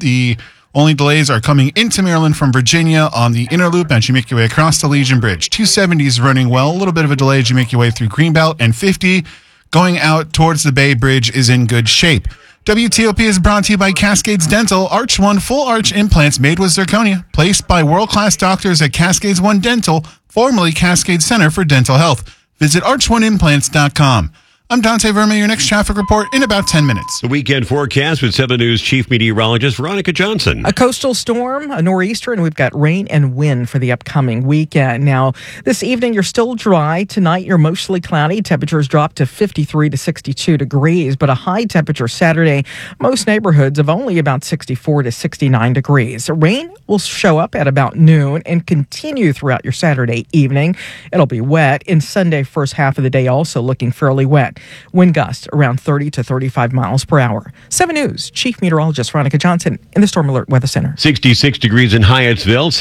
The only delays are coming into Maryland from Virginia on the inner loop as you make your way across the Legion Bridge. 270 is running well. A little bit of a delay as you make your way through Greenbelt, and 50 going out towards the Bay Bridge is in good shape. WTOP is brought to you by Cascades Dental. Arch One full arch implants made with zirconia, placed by world-class doctors at Cascades One Dental, formerly Cascades Center for Dental Health. Visit arch1implants.com. I'm Dante Verma, your next traffic report in about 10 minutes. The weekend forecast with 7 News Chief Meteorologist Veronica Johnson. A coastal storm, a nor'easter, and we've got rain and wind for the upcoming weekend. Now, this evening, you're still dry. Tonight, you're mostly cloudy. Temperatures drop to 53 to 62 degrees, but a high temperature Saturday. Most neighborhoods of only about 64 to 69 degrees. Rain will show up at about noon and continue throughout your Saturday evening. It'll be wet, and Sunday first half of the day also looking fairly wet. Wind gusts around 30 to 35 miles per hour. 7 News Chief Meteorologist Veronica Johnson in the Storm Alert Weather Center. 66 degrees in Hyattsville,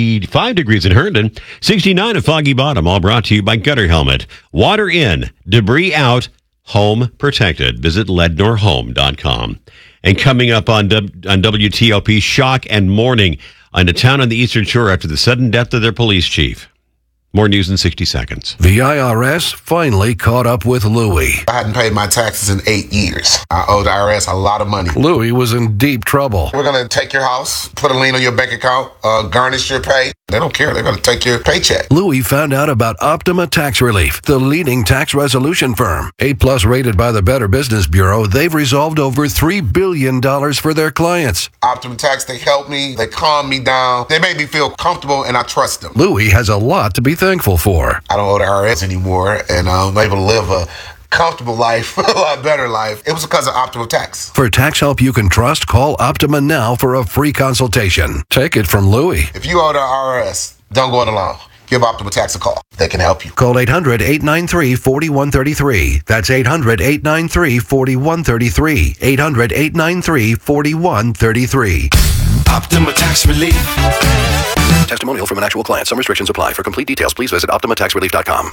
65 degrees in Herndon, 69 at Foggy Bottom, all brought to you by Gutter Helmet. Water in, debris out, home protected. Visit lednorhome.com. And coming up on WTOP, shock and mourning on a town on the Eastern Shore after the sudden death of their police chief. More news in 60 seconds. The IRS finally caught up with Louie. I hadn't paid my taxes in 8 years. I owed the IRS a lot of money. Louie was in deep trouble. We're going to take your house, put a lien on your bank account, garnish your pay. They don't care. They're going to take your paycheck. Louie found out about Optima Tax Relief, the leading tax resolution firm. A+ rated by the Better Business Bureau, they've resolved over $3 billion for their clients. Optima Tax, they helped me. They calmed me down. They made me feel comfortable, and I trust them. Louie has a lot to be thankful for. I don't owe the IRS anymore, and I'm able to live a comfortable life, a lot better life. It was because of Optima Tax. For tax help you can trust, call Optima now for a free consultation. Take it from Louie. If you owe the IRS, don't go it alone. Give Optima Tax a call. They can help you. Call 800-893-4133. That's 800-893-4133. 800-893-4133. Optima Tax Relief. Testimonial from an actual client. Some restrictions apply. For complete details, please visit OptimaTaxRelief.com.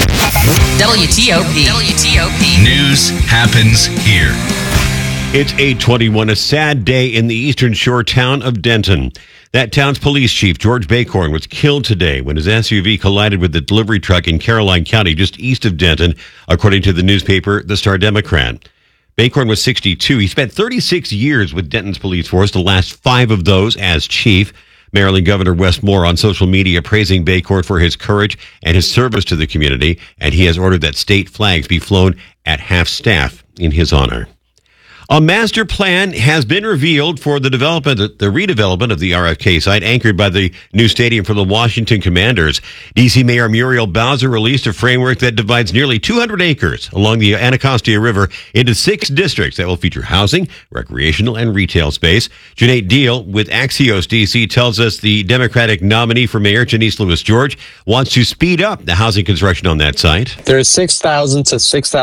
WTOP. News happens here. It's 8:21, a sad day in the Eastern Shore town of Denton. That town's police chief, George Bacorn, was killed today when his SUV collided with the delivery truck in Caroline County, just east of Denton, according to the newspaper The Star Democrat. Bacorn was 62. He spent 36 years with Denton's police force, the last 5 of those as chief. Maryland Governor Wes Moore on social media praising Bacorn for his courage and his service to the community, and he has ordered that state flags be flown at half-staff in his honor. A master plan has been revealed for the redevelopment of the RFK site, anchored by the new stadium for the Washington Commanders. D.C. Mayor Muriel Bowser released a framework that divides nearly 200 acres along the Anacostia River into 6 districts that will feature housing, recreational, and retail space. Janae Deal with Axios DC tells us the Democratic nominee for mayor, Janice Lewis George, wants to speed up the housing construction on that site. There's 6,000 to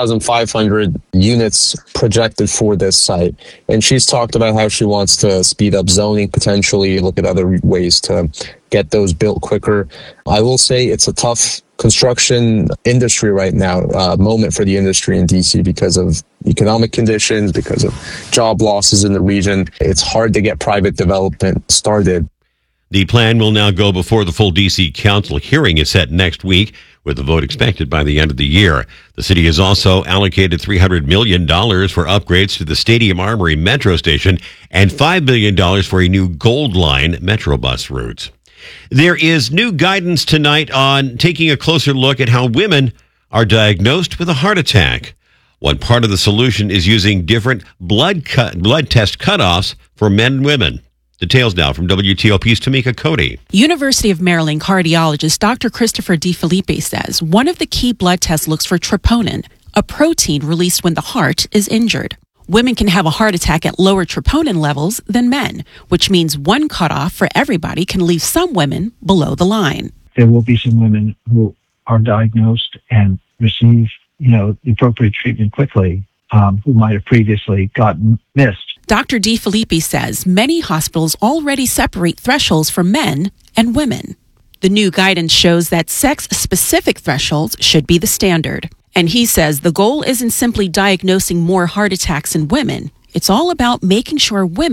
6,500 units projected for this site, and she's talked about how she wants to speed up zoning, potentially look at other ways to get those built quicker. I will say it's a tough construction industry right now, moment for the industry in DC because of economic conditions, because of job losses in the region. It's hard to get private development started. The plan will now go before the full D.C. Council. Hearing is set next week, with the vote expected by the end of the year. The city has also allocated $300 million for upgrades to the Stadium Armory Metro Station and $5 million for a new Gold Line Metrobus route. There is new guidance tonight on taking a closer look at how women are diagnosed with a heart attack. One part of the solution is using different blood test cutoffs for men and women. Details now from WTOP's Tamika Cody. University of Maryland cardiologist Dr. Christopher DeFilippi says one of the key blood tests looks for troponin, a protein released when the heart is injured. Women can have a heart attack at lower troponin levels than men, which means one cutoff for everybody can leave some women below the line. There will be some women who are diagnosed and receive, the appropriate treatment quickly, who might have previously gotten missed. Dr. DeFilippi says many hospitals already separate thresholds for men and women. The new guidance shows that sex-specific thresholds should be the standard. And he says the goal isn't simply diagnosing more heart attacks in women. It's all about making sure women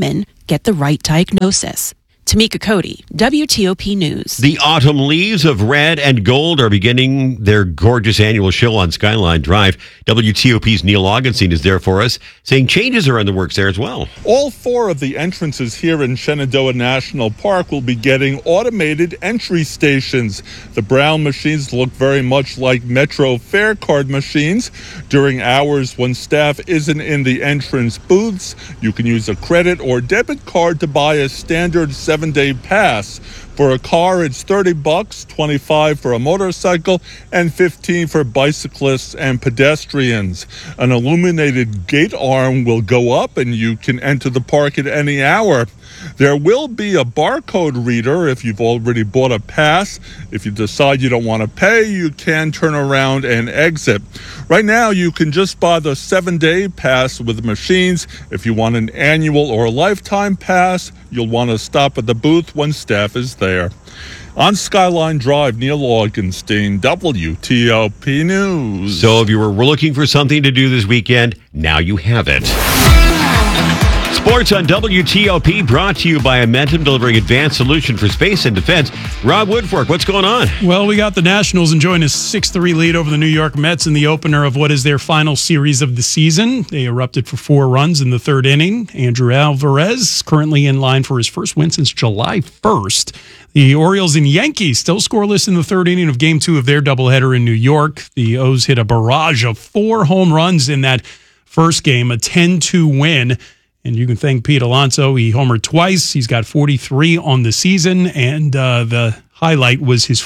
get the right diagnosis. Tamika Cody, WTOP News. The autumn leaves of red and gold are beginning their gorgeous annual show on Skyline Drive. WTOP's Neil Augenstein is there for us, saying changes are in the works there as well. All 4 of the entrances here in Shenandoah National Park will be getting automated entry stations. The brown machines look very much like Metro fare card machines. During hours when staff isn't in the entrance booths, you can use a credit or debit card to buy a standard 7-day pass. For a car, it's $30, $25 for a motorcycle, and $15 for bicyclists and pedestrians. An illuminated gate arm will go up, and you can enter the park at any hour. There will be a barcode reader if you've already bought a pass. If you decide you don't want to pay, you can turn around and exit. Right now, you can just buy the 7-day pass with the machines. If you want an annual or lifetime pass, you'll want to stop at the booth when staff is there. On Skyline Drive, Neil Augenstein, WTOP News. So if you were looking for something to do this weekend, now you have it. Sports on WTOP, brought to you by Amentum, delivering advanced solution for space and defense. Rob Woodfork, what's going on? Well, we got the Nationals enjoying a 6-3 lead over the New York Mets in the opener of what is their final series of the season. They erupted for 4 runs in the 3rd inning. Andrew Alvarez currently in line for his first win since July 1st. The Orioles and Yankees still scoreless in the 3rd inning of Game 2 of their doubleheader in New York. The O's hit a barrage of 4 home runs in that first game, a 10-2 win. And you can thank Pete Alonso. He homered twice. He's got 43 on the season, and the highlight was his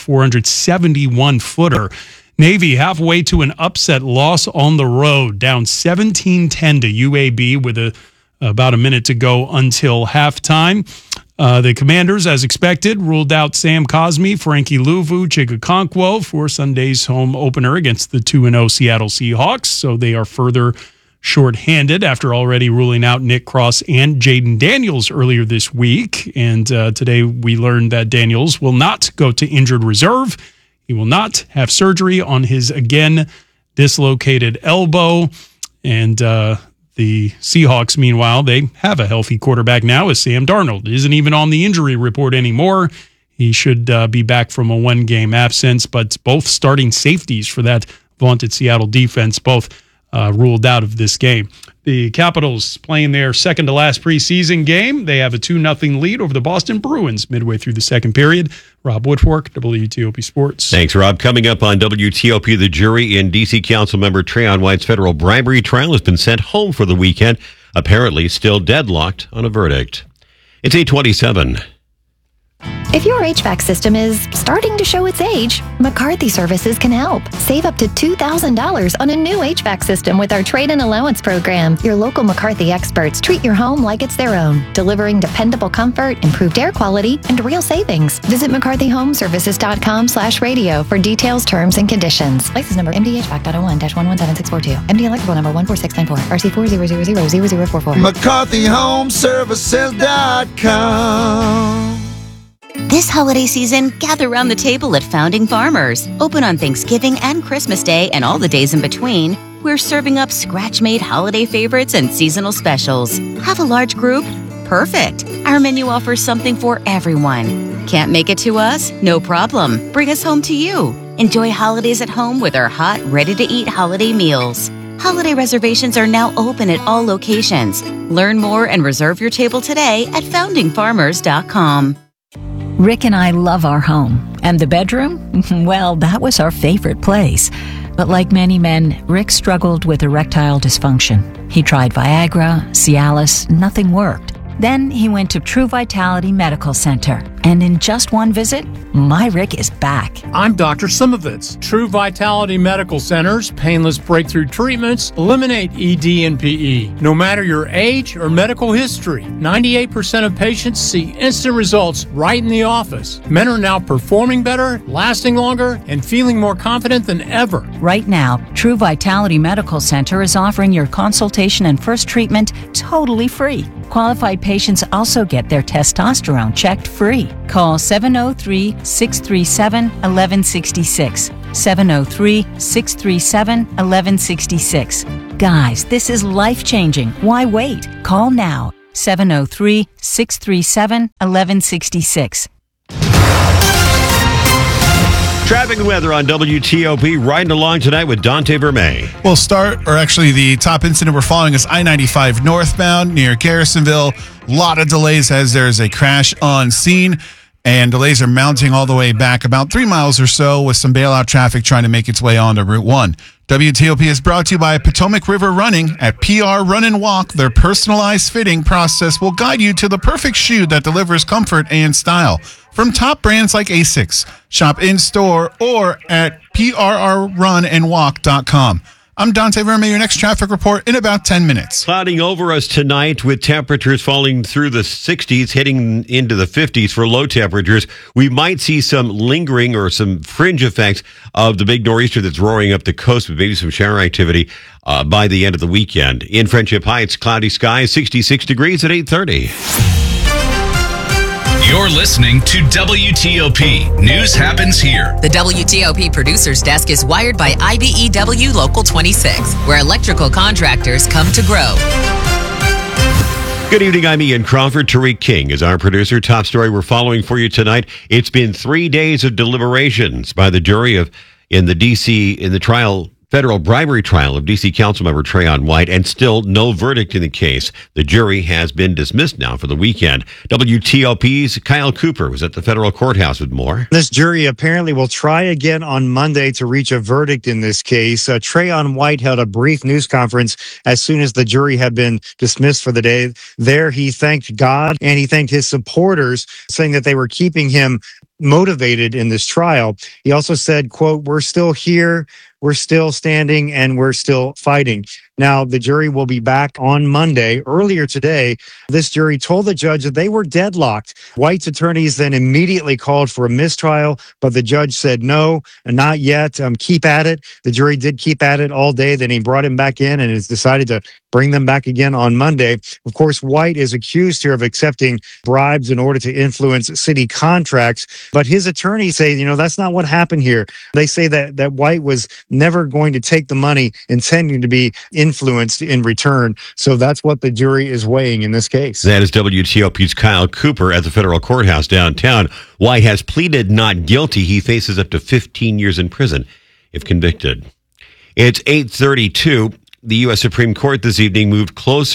471-footer. Navy halfway to an upset loss on the road, down 17-10 to UAB with about a minute to go until halftime. The Commanders, as expected, ruled out Sam Cosmi, Frankie Luvu, Chigakonkwo for Sunday's home opener against the 2-0 Seattle Seahawks. So they are further shorthanded after already ruling out Nick Cross and Jaden Daniels earlier this week. And today we learned that Daniels will not go to injured reserve. He will not have surgery on his again dislocated elbow. And the Seahawks, meanwhile, they have a healthy quarterback now, as Sam Darnold isn't even on the injury report anymore. He should be back from a 1-game absence, but both starting safeties for that vaunted Seattle defense, both ruled out of this game. The Capitals playing their second-to-last preseason game. They have a 2-0 lead over the Boston Bruins midway through the second period. Rob Woodfork, WTOP Sports. Thanks, Rob. Coming up on WTOP, the jury in D.C. Councilmember Trayon White's federal bribery trial has been sent home for the weekend, apparently still deadlocked on a verdict. It's 8:27. If your HVAC system is starting to show its age, McCarthy Services can help. Save up to $2,000 on a new HVAC system with our trade-in allowance program. Your local McCarthy experts treat your home like it's their own, delivering dependable comfort, improved air quality, and real savings. Visit McCarthyHomeservices.com/radio for details, terms, and conditions. License number MDHVAC.01-117642. MD electrical number 14694. RC40000044. McCarthyHomeservices.com. This holiday season, gather around the table at Founding Farmers. Open on Thanksgiving and Christmas Day and all the days in between. We're serving up scratch-made holiday favorites and seasonal specials. Have a large group? Perfect. Our menu offers something for everyone. Can't make it to us? No problem. Bring us home to you. Enjoy holidays at home with our hot, ready-to-eat holiday meals. Holiday reservations are now open at all locations. Learn more and reserve your table today at foundingfarmers.com. Rick and I love our home. And the bedroom? Well, that was our favorite place. But like many men, Rick struggled with erectile dysfunction. He tried Viagra, Cialis, nothing worked. Then he went to True Vitality Medical Center. And in just one visit, my Rick is back. I'm Dr. Simovitz. True Vitality Medical Center's painless breakthrough treatments eliminate ED and PE. No matter your age or medical history, 98% of patients see instant results right in the office. Men are now performing better, lasting longer, and feeling more confident than ever. Right now, True Vitality Medical Center is offering your consultation and first treatment totally free. Qualified patients also get their testosterone checked free. Call 703-637-1166. 703-637-1166. Guys, this is life-changing. Why wait? Call now. 703-637-1166. Traffic and weather on WTOP, riding along tonight with Dante Vermey. We'll start, or actually the top incident we're following is I-95 northbound near Garrisonville. A lot of delays as there's a crash on scene, and delays are mounting all the way back about 3 miles or so with some bailout traffic trying to make its way onto Route 1. WTOP is brought to you by Potomac River Running. At PR Run and Walk, their personalized fitting process will guide you to the perfect shoe that delivers comfort and style. From top brands like ASICS. Shop in-store or at prrrunandwalk.com. I'm Dante Vermey, your next traffic report in about 10 minutes. Clouding over us tonight with temperatures falling through the 60s, heading into the 50s for low temperatures. We might see some lingering or some fringe effects of the big nor'easter that's roaring up the coast with maybe some shower activity by the end of the weekend. In Friendship Heights, cloudy skies, 66 degrees at 8:30. You're listening to WTOP. News happens here. The WTOP Producers Desk is wired by IBEW Local 26, where electrical contractors come to grow. Good evening, I'm Ian Crawford. Tariq King is our producer. Top story we're following for you tonight. It's been 3 days of deliberations by the jury in the federal bribery trial of D.C. Councilmember Trayon White, and still no verdict in the case. The jury has been dismissed now for the weekend. WTOP's Kyle Cooper was at the federal courthouse with more. This jury apparently will try again on Monday to reach a verdict in this case. Trayon White held a brief news conference as soon as the jury had been dismissed for the day. There, he thanked God and he thanked his supporters, saying that they were keeping him motivated in this trial. He also said, quote, "We're still here, we're still standing, and we're still fighting." Now, the jury will be back on Monday. Earlier today, this jury told the judge that they were deadlocked. White's attorneys then immediately called for a mistrial, but the judge said no, not yet. Keep at it. The jury did keep at it all day. Then he brought him back in and has decided to bring them back again on Monday. Of course, White is accused here of accepting bribes in order to influence city contracts, but his attorneys say, that's not what happened here. They say that White was never going to take the money intending to be influenced in return. So that's what the jury is weighing in this case. That is WTOP's Kyle Cooper at the federal courthouse downtown. White has pleaded not guilty. He faces up to 15 years in prison if convicted. It's 8:32. The U.S. Supreme Court this evening moved to close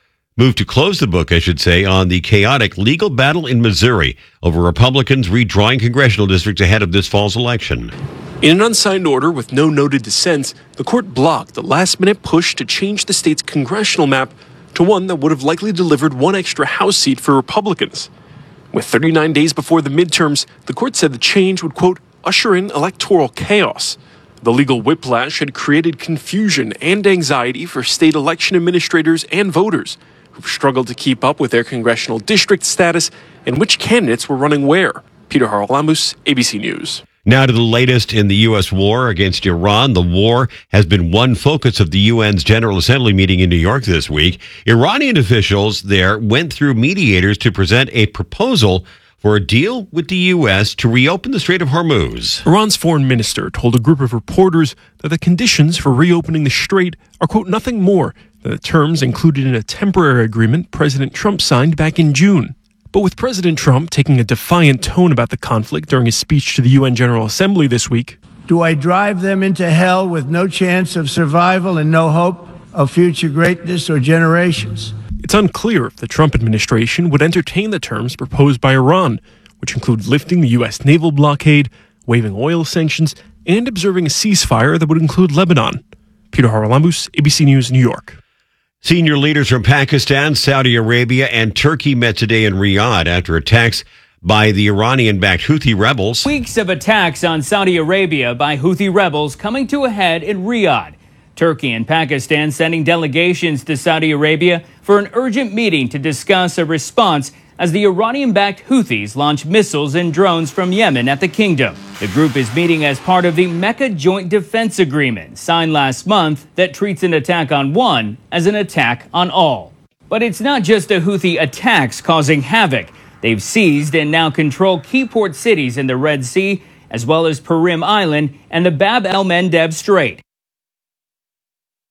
the book, on the chaotic legal battle in Missouri over Republicans redrawing congressional districts ahead of this fall's election. In an unsigned order with no noted dissents, the court blocked the last-minute push to change the state's congressional map to one that would have likely delivered one extra House seat for Republicans. With 39 days before the midterms, the court said the change would, quote, usher in electoral chaos. The legal whiplash had created confusion and anxiety for state election administrators and voters who've struggled to keep up with their congressional district status and which candidates were running where. Peter Haralamus, ABC News. Now to the latest in the U.S. war against Iran. The war has been one focus of the UN's General Assembly meeting in New York this week. Iranian officials there went through mediators to present a proposal for a deal with the U.S. to reopen the Strait of Hormuz. Iran's foreign minister told a group of reporters that the conditions for reopening the strait are, quote, nothing more than the terms included in a temporary agreement President Trump signed back in June. But with President Trump taking a defiant tone about the conflict during his speech to the UN General Assembly this week. Do I drive them into hell with no chance of survival and no hope of future greatness or generations? It's unclear if the Trump administration would entertain the terms proposed by Iran, which include lifting the U.S. naval blockade, waiving oil sanctions, and observing a ceasefire that would include Lebanon. Peter Haralamus, ABC News, New York. Senior leaders from Pakistan, Saudi Arabia, and Turkey met today in Riyadh after attacks by the Iranian-backed Houthi rebels. Weeks of attacks on Saudi Arabia by Houthi rebels coming to a head in Riyadh. Turkey and Pakistan sending delegations to Saudi Arabia for an urgent meeting to discuss a response as the Iranian-backed Houthis launch missiles and drones from Yemen at the kingdom. The group is meeting as part of the Mecca Joint Defense Agreement, signed last month, that treats an attack on one as an attack on all. But it's not just the Houthi attacks causing havoc. They've seized and now control key port cities in the Red Sea, as well as Purim Island and the Bab el-Mandeb Strait.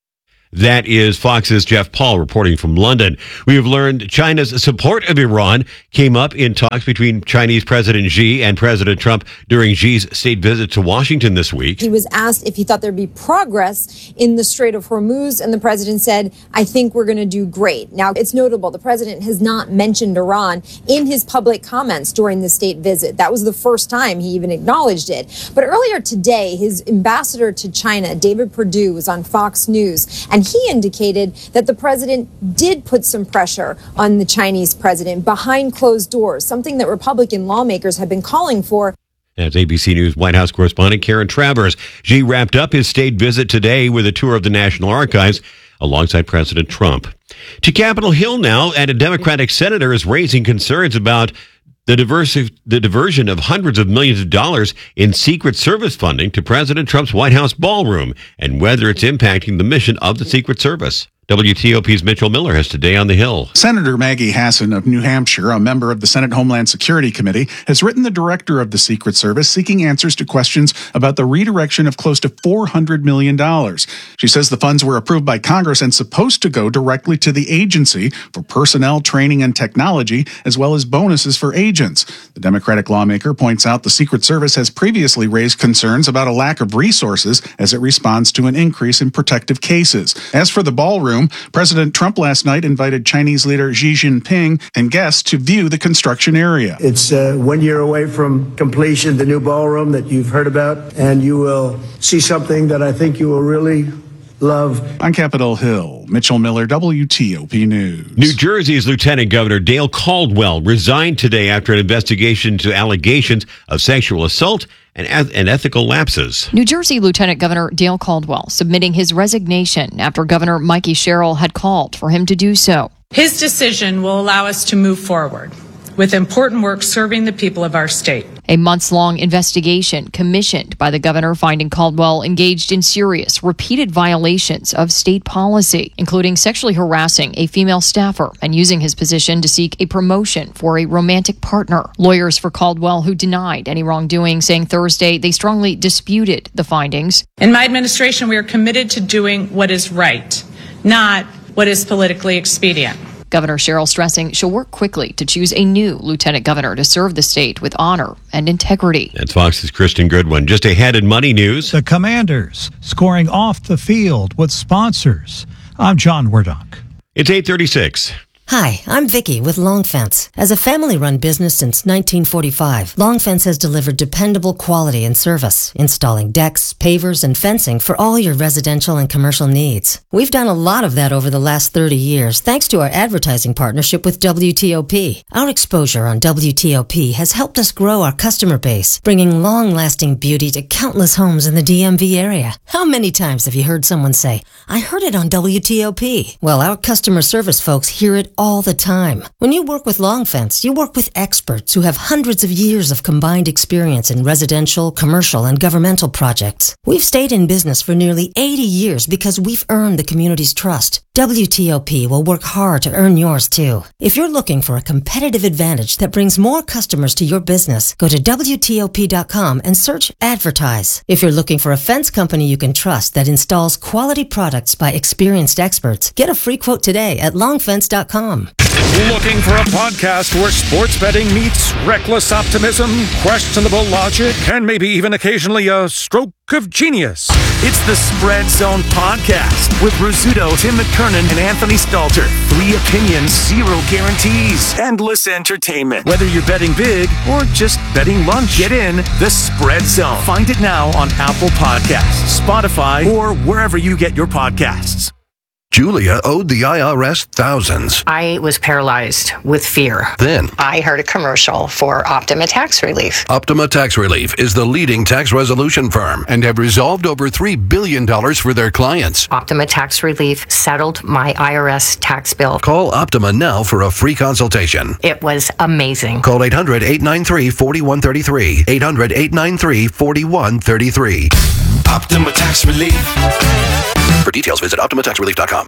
That is Fox's Jeff Paul reporting from London. We have learned China's support of Iran came up in talks between Chinese President Xi and President Trump during Xi's state visit to Washington this week. He was asked if he thought there'd be progress in the Strait of Hormuz, and the president said, I think we're going to do great. Now, it's notable the president has not mentioned Iran in his public comments during the state visit. That was the first time he even acknowledged it. But earlier today, his ambassador to China, David Perdue, was on Fox News, and he indicated that the president did put some pressure on the Chinese president behind closed doors, something that Republican lawmakers have been calling for. That's ABC News White House correspondent Karen Travers. Xi wrapped up his state visit today with a tour of the National Archives alongside President Trump. To Capitol Hill now, and a Democratic senator is raising concerns about the diversion of hundreds of millions of dollars in Secret Service funding to President Trump's White House ballroom and whether it's impacting the mission of the Secret Service. WTOP's Mitchell Miller has Today on the Hill. Senator Maggie Hassan of New Hampshire, a member of the Senate Homeland Security Committee, has written the director of the Secret Service seeking answers to questions about the redirection of close to $400 million. She says the funds were approved by Congress and supposed to go directly to the agency for personnel, training, and technology, as well as bonuses for agents. The Democratic lawmaker points out the Secret Service has previously raised concerns about a lack of resources as it responds to an increase in protective cases. As for the ballroom, President Trump last night invited Chinese leader Xi Jinping and guests to view the construction area. It's 1 year away from completion, the new ballroom that you've heard about, and you will see something that I think you will really love. On Capitol Hill, Mitchell Miller, WTOP News. New Jersey's Lieutenant Governor Dale Caldwell resigned today after an investigation into allegations of sexual assault and ethical lapses. New Jersey Lieutenant Governor Dale Caldwell submitting his resignation after Governor Mikey Sherrill had called for him to do so. His decision will allow us to move forward with important work serving the people of our state. A months-long investigation commissioned by the governor finding Caldwell engaged in serious, repeated violations of state policy, including sexually harassing a female staffer and using his position to seek a promotion for a romantic partner. Lawyers for Caldwell who denied any wrongdoing, saying Thursday they strongly disputed the findings. In my administration, we are committed to doing what is right, not what is politically expedient. Governor Sherrill stressing she'll work quickly to choose a new lieutenant governor to serve the state with honor and integrity. That's Fox's Kristen Goodwin. Just ahead in Money News. The Commanders scoring off the field with sponsors. I'm John Werdock. It's 8:36. Hi, I'm Vicky with Long Fence. As a family-run business since 1945, Long Fence has delivered dependable quality and service, installing decks, pavers, and fencing for all your residential and commercial needs. We've done a lot of that over the last 30 years, thanks to our advertising partnership with WTOP. Our exposure on WTOP has helped us grow our customer base, bringing long-lasting beauty to countless homes in the DMV area. How many times have you heard someone say, I heard it on WTOP? Well, our customer service folks hear it all the time. When you work with Long Fence, you work with experts who have hundreds of years of combined experience in residential, commercial, and governmental projects. We've stayed in business for nearly 80 years because we've earned the community's trust. WTOP will work hard to earn yours too. If you're looking for a competitive advantage that brings more customers to your business, go to WTOP.com and search Advertise. If you're looking for a fence company you can trust that installs quality products by experienced experts, get a free quote today at longfence.com. Looking for a podcast where sports betting meets reckless optimism, questionable logic, and maybe even occasionally a stroke of genius? It's the Spread Zone Podcast with Rizzuto, Tim McKernan, and Anthony Stalter. 3 opinions, 0 guarantees. Endless entertainment. Whether you're betting big or just betting lunch, get in the Spread Zone. Find it now on Apple Podcasts, Spotify, or wherever you get your podcasts. Julia owed the IRS thousands. I was paralyzed with fear. Then I heard a commercial for Optima Tax Relief. Optima Tax Relief is the leading tax resolution firm and have resolved over $3 billion for their clients. Optima Tax Relief settled my IRS tax bill. Call Optima now for a free consultation. It was amazing. Call 800-893-4133. 800-893-4133. Optima Tax Relief. For details, visit OptimaTaxRelief.com.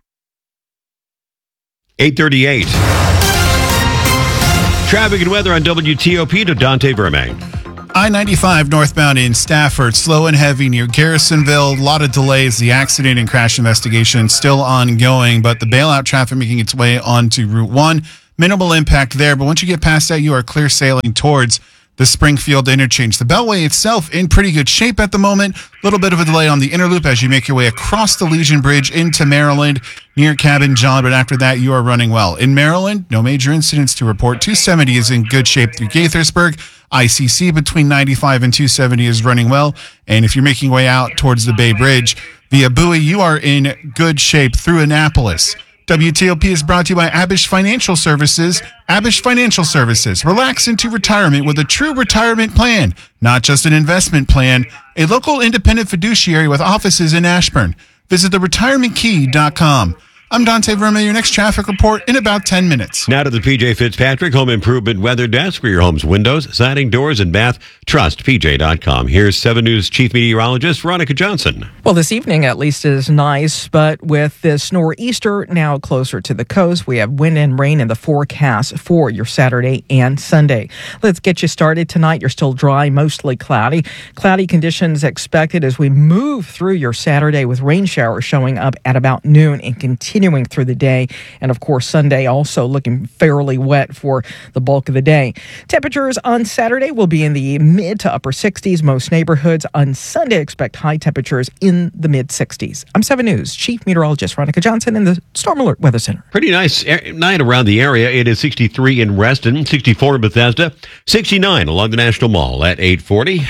8:38. Traffic and weather on WTOP to Dante Verme. I-95 northbound in Stafford, slow and heavy near Garrisonville. A lot of delays. The accident and crash investigation still ongoing, but the bailout traffic making its way onto Route 1. Minimal impact there, but once you get past that, you are clear sailing towards the Springfield interchange. The Beltway itself in pretty good shape at the moment. A little bit of a delay on the inner loop as you make your way across the Legion Bridge into Maryland near Cabin John, but after that, you are running well. In Maryland, no major incidents to report. 270 is in good shape through Gaithersburg. ICC between 95 and 270 is running well. And if you're making your way out towards the Bay Bridge via Bowie, you are in good shape through Annapolis. WTOP is brought to you by Abish Financial Services. Abish Financial Services. Relax into retirement with a true retirement plan, not just an investment plan. A local independent fiduciary with offices in Ashburn. Visit theretirementkey.com. I'm Dante Verma, your next traffic report in about 10 minutes. Now to the PJ Fitzpatrick Home Improvement Weather Desk for your home's windows, siding, doors, and bath. Trust PJ.com. Here's 7 News Chief Meteorologist Veronica Johnson. Well, this evening at least is nice, but with this nor'easter now closer to the coast, we have wind and rain in the forecast for your Saturday and Sunday. Let's get you started tonight. You're still dry, mostly cloudy. Cloudy conditions expected as we move through your Saturday with rain showers showing up at about noon and continuing through the day. And of course, Sunday also looking fairly wet for the bulk of the day. Temperatures on Saturday will be in the mid to upper 60s, most neighborhoods. On Sunday, expect high temperatures in the mid 60s. I'm 7 News Chief Meteorologist Veronica Johnson in the Storm Alert Weather Center. Pretty nice night around the area. It is 63 in Reston, 64 in Bethesda, 69 along the National Mall at 840.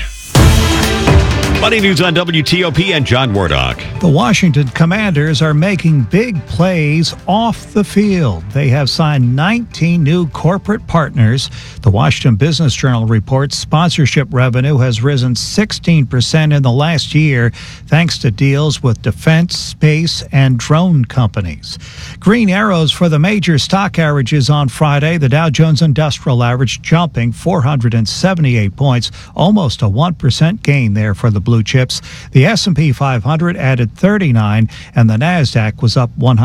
Money news on WTOP and John Wardock. The Washington Commanders are making big plays off the field. They have signed 19 new corporate partners. The Washington Business Journal reports sponsorship revenue has risen 16% in the last year, thanks to deals with defense, space, and drone companies. Green arrows for the major stock averages on Friday. The Dow Jones Industrial Average jumping 478 points, almost a 1% gain there for the blue chips. The S&P 500 added 39, and the Nasdaq was up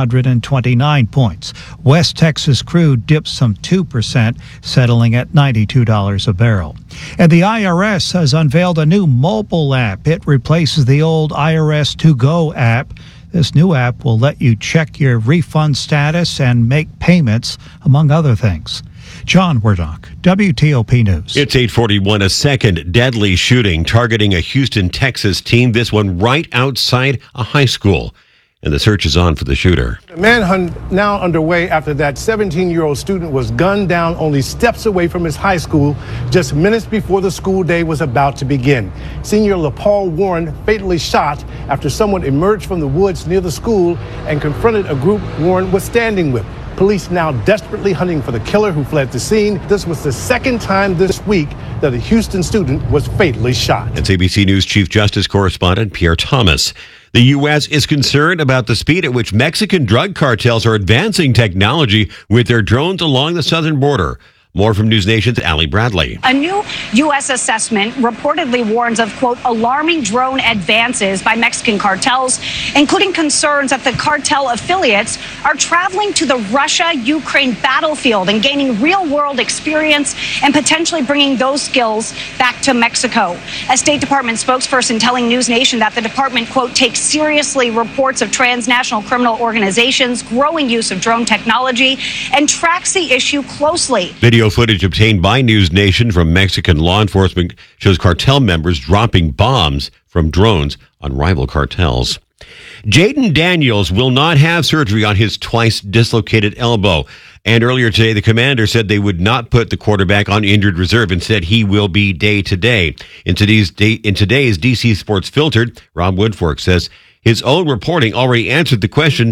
129 points. West Texas crude dipped some 2%, settling at $92 a barrel. And the IRS has unveiled a new mobile app. It replaces the old IRS To Go app. This new app will let you check your refund status and make payments, among other things. John Wardock, WTOP News. It's 8:41. A second deadly shooting targeting a Houston, Texas team. This one right outside a high school. And the search is on for the shooter. The manhunt now underway after that 17-year-old student was gunned down only steps away from his high school just minutes before the school day was about to begin. Senior LaPaul Warren fatally shot after someone emerged from the woods near the school and confronted a group Warren was standing with. Police now desperately hunting for the killer who fled the scene. This was the second time this week that a Houston student was fatally shot. That's ABC News Chief Justice Correspondent Pierre Thomas. The U.S. is concerned about the speed at which Mexican drug cartels are advancing technology with their drones along the southern border. More from News Nation's Allie Bradley. A new U.S. assessment reportedly warns of, quote, alarming drone advances by Mexican cartels, including concerns that the cartel affiliates are traveling to the Russia-Ukraine battlefield and gaining real-world experience and potentially bringing those skills back to Mexico. A State Department spokesperson telling News Nation that the department, quote, takes seriously reports of transnational criminal organizations' growing use of drone technology and tracks the issue closely. Video footage obtained by News Nation from Mexican law enforcement shows cartel members dropping bombs from drones on rival cartels. Jaden Daniels will not have surgery on his twice dislocated elbow. And earlier today, the Commander said they would not put the quarterback on injured reserve and said he will be day-to-day. In today's DC Sports Filtered, Rob Woodfork says his own reporting already answered the question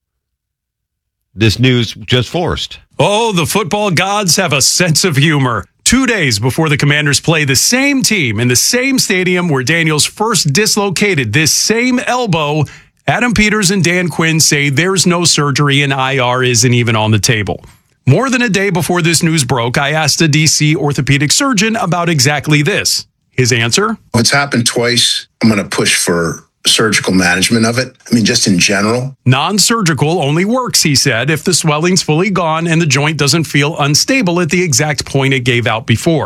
this news just forced. Oh, the football gods have a sense of humor. 2 days before the Commanders play the same team in the same stadium where Daniels first dislocated this same elbow, Adam Peters and Dan Quinn say there's no surgery and IR isn't even on the table. More than a day before this news broke, I asked a DC orthopedic surgeon about exactly this. His answer? It's happened twice. I'm going to push for surgical management of it. I mean, just in general. Non-surgical only works, he said, if the swelling's fully gone and the joint doesn't feel unstable at the exact point it gave out before.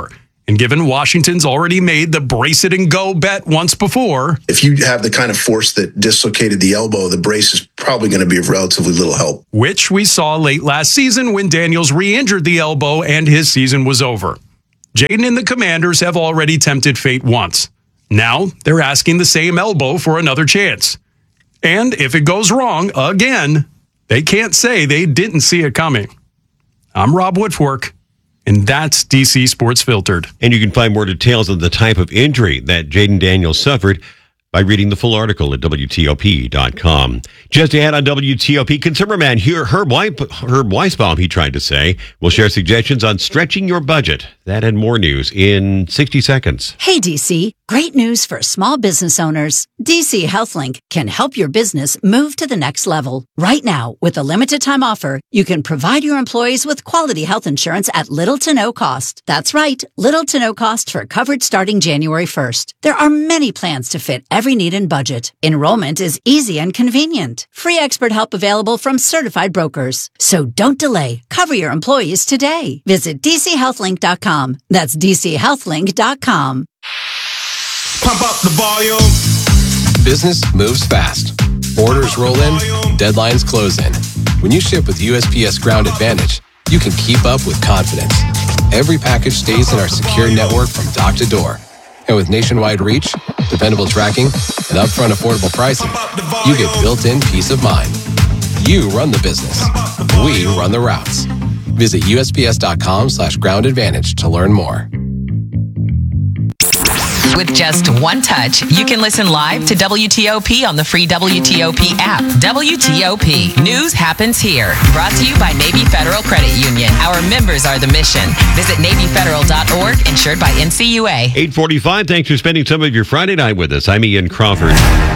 And given Washington's already made the brace it and go bet once before, If you have the kind of force that dislocated the elbow, the brace is probably going to be of relatively little help. which we saw late last season when Daniels re-injured the elbow and his season was over. Jaden and the Commanders have already tempted fate once. Now they're asking the same elbow for another chance. And if it goes wrong again, they can't say they didn't see it coming. I'm Rob Woodfork, and that's DC Sports Filtered. And you can find more details on the type of injury that Jaden Daniels suffered by reading the full article at WTOP.com. Just ahead on WTOP, Consumer Man here, Herb Weisbaum, he tried to say, will share suggestions on stretching your budget. That and more news in 60 seconds. Hey, DC. Great news for small business owners. DC HealthLink can help your business move to the next level. Right now, with a limited time offer, you can provide your employees with quality health insurance at little to no cost. That's right, little to no cost for coverage starting January 1st. There are many plans to fit every need and budget. Enrollment is easy and convenient. Free expert help available from certified brokers. So don't delay. Cover your employees today. Visit DCHealthLink.com. That's DCHealthLink.com. Pump up the volume. Business moves fast. Orders roll in, deadlines close in. When you ship with USPS Ground Advantage, you can keep up with confidence. Every package stays in our secure network from dock to door. And with nationwide reach, dependable tracking, and upfront affordable pricing, you get built-in peace of mind. You run the business. We run the routes. Visit USPS.com/Ground Advantage to learn more. With just one touch, you can listen live to WTOP on the free WTOP app. WTOP. News happens here. Brought to you by Navy Federal Credit Union. Our members are the mission. Visit NavyFederal.org, insured by NCUA. 8:45. Thanks for spending some of your Friday night with us. I'm Ian Crawford.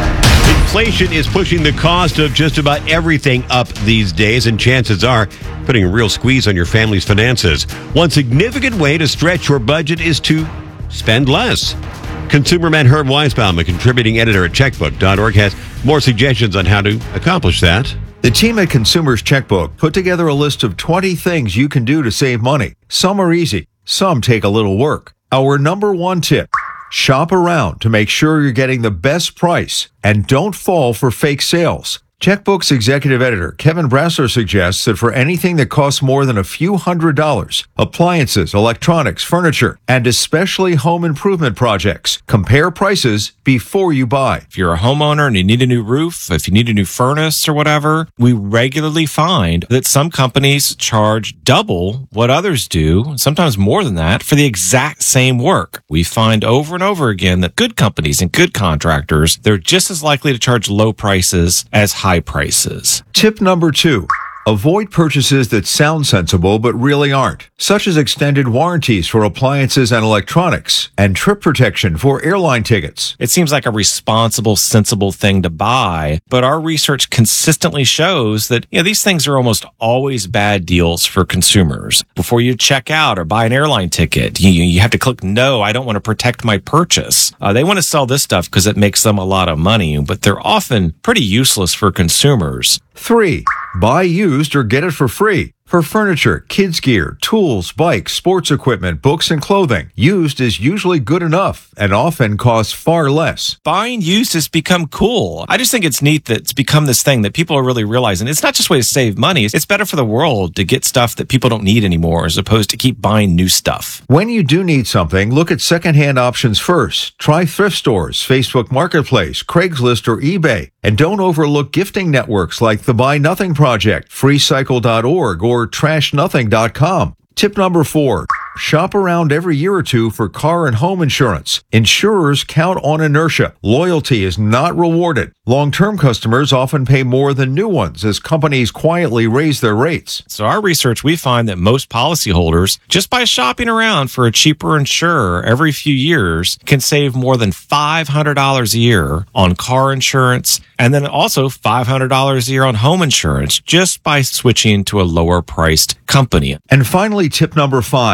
Inflation is pushing the cost of just about everything up these days, and chances are putting a real squeeze on your family's finances. One significant way to stretch your budget is to spend less. Consumer Man Herb Weisbaum, a contributing editor at checkbook.org, has more suggestions on how to accomplish that. The team at Consumer's Checkbook put together a list of 20 things you can do to save money. Some are easy, some take a little work. Our number one tip: shop around to make sure you're getting the best price and don't fall for fake sales. Checkbook's executive editor, Kevin Brassler, suggests that for anything that costs more than a few $100s, appliances, electronics, furniture, and especially home improvement projects, compare prices before you buy. If you're a homeowner and you need a new roof, if you need a new furnace or whatever, we regularly find that some companies charge double what others do, sometimes more than that, for the exact same work. We find over and over again that good companies and good contractors, they're just as likely to charge low prices as high prices. Tip number 2. Avoid purchases that sound sensible but really aren't, such as extended warranties for appliances and electronics and trip protection for airline tickets. It seems like a responsible, sensible thing to buy, but our research consistently shows that these things are almost always bad deals for consumers. Before you check out or buy an airline ticket, you have to click no, I don't want to protect my purchase. They want to sell this stuff because it makes them a lot of money, but they're often pretty useless for consumers. 3. Buy used or get it for free. For furniture, kids gear, tools, bikes, sports equipment, books, and clothing, used is usually good enough and often costs far less. Buying used has become cool. I just think it's neat that it's become this thing that people are really realizing. It's not just a way to save money. It's better for the world to get stuff that people don't need anymore as opposed to keep buying new stuff. When you do need something, look at secondhand options first. Try thrift stores, Facebook Marketplace, Craigslist, or eBay. And don't overlook gifting networks like the Buy Nothing Project, freecycle.org, or trashnothing.com. Tip number 4. Shop around every year or two for car and home insurance. Insurers count on inertia. Loyalty is not rewarded. Long-term customers often pay more than new ones as companies quietly raise their rates. So our research, we find that most policyholders, just by shopping around for a cheaper insurer every few years, can save more than $500 a year on car insurance, and then also $500 a year on home insurance just by switching to a lower-priced company. And finally, tip number 5.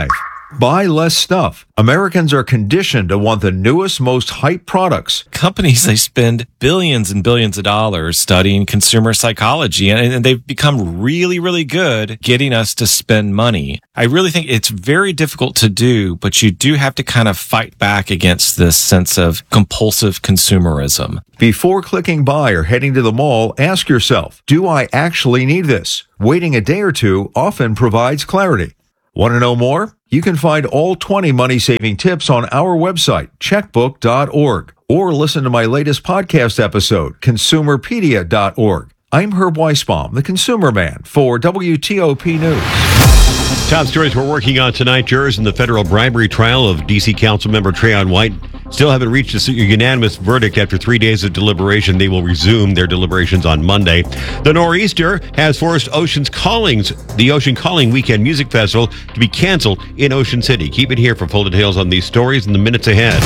Buy less stuff. Americans are conditioned to want the newest, most hyped products. Companies, they spend billions and billions of dollars studying consumer psychology, and they've become really, really good getting us to spend money. I really think it's very difficult to do, but you do have to kind of fight back against this sense of compulsive consumerism. Before clicking buy or heading to the mall, ask yourself, do I actually need this? Waiting a day or two often provides clarity. Want to know more? You can find all 20 money-saving tips on our website, checkbook.org, or listen to my latest podcast episode, consumerpedia.org. I'm Herb Weisbaum, the Consumer Man, for WTOP News. Top stories we're working on tonight. Jurors in the federal bribery trial of D.C. Councilmember Trayon White still haven't reached a unanimous verdict after 3 days of deliberation. They will resume their deliberations on Monday. The nor'easter has forced the Ocean Calling Weekend Music Festival to be canceled in Ocean City. Keep it here for full details on these stories in the minutes ahead.